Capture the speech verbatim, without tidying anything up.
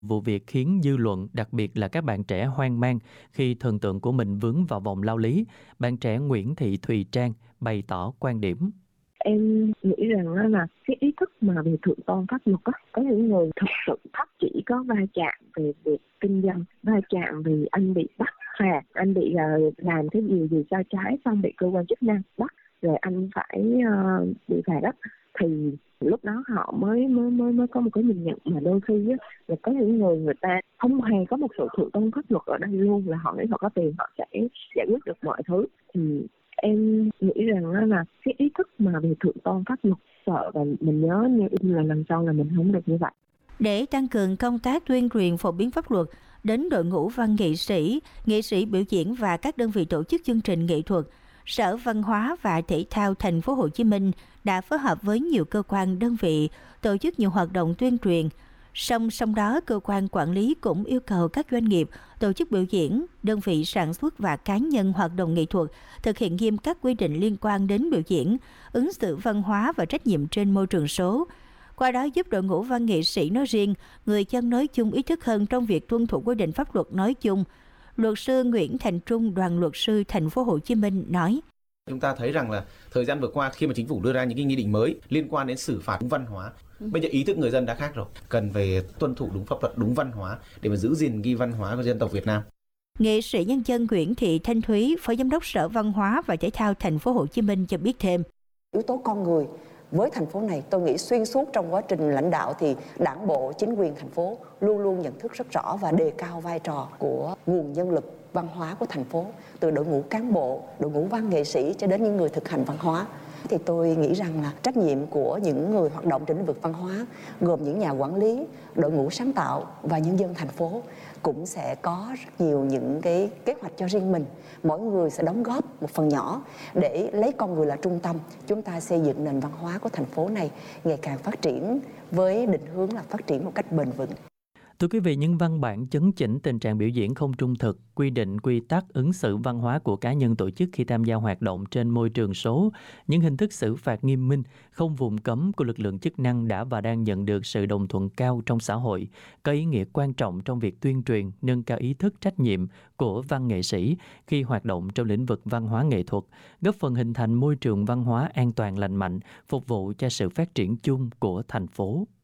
Vụ việc khiến dư luận, đặc biệt là các bạn trẻ hoang mang khi thần tượng của mình vướng vào vòng lao lý. Bạn trẻ Nguyễn Thị Thùy Trang bày tỏ quan điểm. Em nghĩ rằng á là cái ý thức mà về thượng tôn pháp luật á, có những người thực sự thấp chỉ có va chạm về việc kinh doanh, va chạm vì anh bị bắt phạt, anh bị uh, làm cái điều gì sai trái xong bị cơ quan chức năng bắt, rồi anh phải uh, bị phạt á, thì lúc đó họ mới mới mới mới có một cái nhìn nhận mà đôi khi á là có những người người ta không hề có một sự thượng tôn pháp luật ở đây luôn, là họ nghĩ họ có tiền họ sẽ giải quyết được mọi thứ. Thì em nghĩ rằng là cái ý thức mà về thượng tôn pháp luật sợ, và mình nhớ như là lần sau là mình không được như vậy. Để tăng cường công tác tuyên truyền phổ biến pháp luật đến đội ngũ văn nghệ sĩ, nghệ sĩ biểu diễn và các đơn vị tổ chức chương trình nghệ thuật, Sở Văn hóa và Thể thao Thành phố Hồ Chí Minh đã phối hợp với nhiều cơ quan đơn vị tổ chức nhiều hoạt động tuyên truyền. Song song đó, cơ quan quản lý cũng yêu cầu các doanh nghiệp, tổ chức biểu diễn, đơn vị sản xuất và cá nhân hoạt động nghệ thuật thực hiện nghiêm các quy định liên quan đến biểu diễn, ứng xử văn hóa và trách nhiệm trên môi trường số. Qua đó giúp đội ngũ văn nghệ sĩ nói riêng, người dân nói chung ý thức hơn trong việc tuân thủ quy định pháp luật nói chung. Luật sư Nguyễn Thành Trung, Đoàn luật sư Thành phố Hồ Chí Minh nói: Chúng ta thấy rằng là thời gian vừa qua khi mà chính phủ đưa ra những cái nghị định mới liên quan đến xử phạt đúng văn hóa, bây giờ ý thức người dân đã khác rồi, cần về tuân thủ đúng pháp luật, đúng văn hóa để mà giữ gìn ghi văn hóa của dân tộc Việt Nam. Nghệ sĩ nhân dân Nguyễn Thị Thanh Thúy, Phó Giám đốc Sở Văn hóa và Thể thao Thành phố Hồ Chí Minh cho biết thêm: Yếu tố con người với thành phố này, tôi nghĩ xuyên suốt trong quá trình lãnh đạo thì Đảng bộ, chính quyền thành phố luôn luôn nhận thức rất rõ và đề cao vai trò của nguồn nhân lực văn hóa của thành phố, từ đội ngũ cán bộ, đội ngũ văn nghệ sĩ cho đến những người thực hành văn hóa. Thì tôi nghĩ rằng là trách nhiệm của những người hoạt động trên lĩnh vực văn hóa, gồm những nhà quản lý, đội ngũ sáng tạo và nhân dân thành phố cũng sẽ có rất nhiều những cái kế hoạch cho riêng mình. Mỗi người sẽ đóng góp một phần nhỏ để lấy con người là trung tâm. Chúng ta xây dựng nền văn hóa của thành phố này ngày càng phát triển với định hướng là phát triển một cách bền vững. Thưa quý vị, những văn bản chấn chỉnh tình trạng biểu diễn không trung thực, quy định quy tắc ứng xử văn hóa của cá nhân tổ chức khi tham gia hoạt động trên môi trường số, những hình thức xử phạt nghiêm minh, không vùng cấm của lực lượng chức năng đã và đang nhận được sự đồng thuận cao trong xã hội, có ý nghĩa quan trọng trong việc tuyên truyền, nâng cao ý thức trách nhiệm của văn nghệ sĩ khi hoạt động trong lĩnh vực văn hóa nghệ thuật, góp phần hình thành môi trường văn hóa an toàn lành mạnh, phục vụ cho sự phát triển chung của thành phố.